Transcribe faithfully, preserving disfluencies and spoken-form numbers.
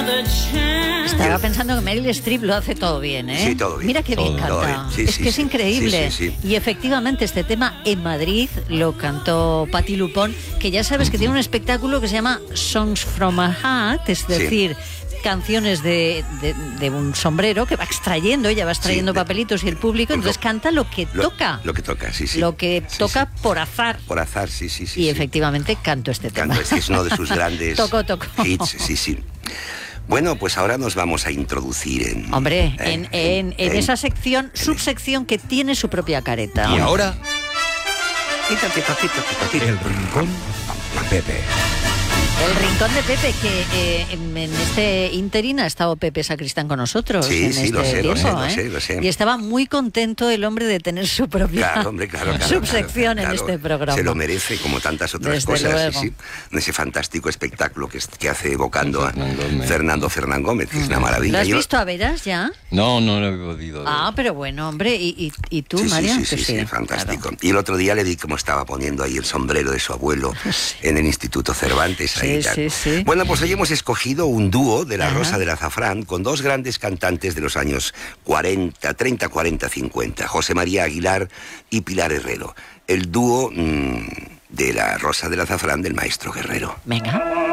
Estaba pensando que Meryl Streep lo hace todo bien, ¿eh? Sí, todo bien. Mira qué bien Todo canta. bien. Sí, es sí, que sí. es increíble. Sí, sí, sí. Y efectivamente este tema en Madrid lo cantó Patti Lupón, que ya sabes que tiene un espectáculo que se llama Songs from a Hat, es decir, sí. canciones de, de, de un sombrero que va extrayendo, ella va extrayendo sí, de, papelitos y el público, entonces lo, canta lo que lo, toca. Lo que toca, sí, sí. Lo que sí, toca sí. por azar. Por azar, sí, sí, sí. Y sí. efectivamente canto este tema. Canto, es que es uno de sus grandes toco, toco. hits, sí, sí. Bueno, pues ahora nos vamos a introducir en... Hombre, eh, en, en, en, en esa sección, en, subsección que tiene su propia careta. Y ahora... El rincón de Pepe. El rincón de Pepe, que eh, en, en este interín ha estado Pepe Sacristán con nosotros. Sí, en sí, este lo sé, tiempo, lo sé, ¿eh? lo sé, lo sé. Y estaba muy contento el hombre de tener su propia claro, hombre, claro, claro, subsección claro, en claro. este programa. Se lo merece, como tantas otras Desde cosas, luego. sí, sí. En ese fantástico espectáculo que, que hace evocando a Fernando Fernán Gómez, que mm. es una maravilla. ¿Lo has Yo... visto a veras ya? No, no lo he podido. Ah, pero bueno, hombre, ¿y, y, y tú, sí, María? Sí, sí, sí, sí, sí, fantástico. Claro. Y el otro día le vi cómo estaba poniendo ahí el sombrero de su abuelo sí. en el Instituto Cervantes. Ahí, sí, sí, sí. Bueno, pues hoy hemos escogido un dúo de la Ajá. Rosa del Azafrán con dos grandes cantantes de los años cuarenta, treinta, cuarenta, cincuenta, José María Aguilar y Pilar Herrero. El dúo mmm, de la Rosa del Azafrán del maestro Guerrero. Venga.